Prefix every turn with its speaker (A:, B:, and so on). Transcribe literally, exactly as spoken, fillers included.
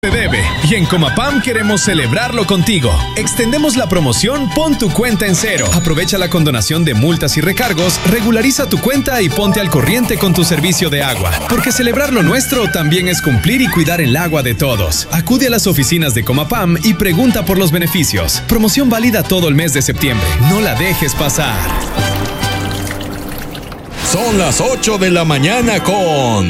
A: Se debe, y en Comapam queremos celebrarlo contigo. Extendemos la promoción Pon tu cuenta en cero. Aprovecha la condonación de multas y recargos, regulariza tu cuenta y ponte al corriente con tu servicio de agua. Porque celebrar lo nuestro también es cumplir y cuidar el agua de todos. Acude a las oficinas de Comapam y pregunta por los beneficios. Promoción válida todo el mes de septiembre. No la dejes pasar.
B: Son las ocho de la mañana con